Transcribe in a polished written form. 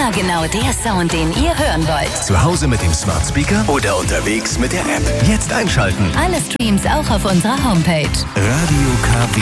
Immer genau der Sound, den ihr hören wollt. Zu Hause mit dem Smart Speaker oder unterwegs mit der App. Jetzt einschalten. Alle Streams auch auf unserer Homepage. Radio KW.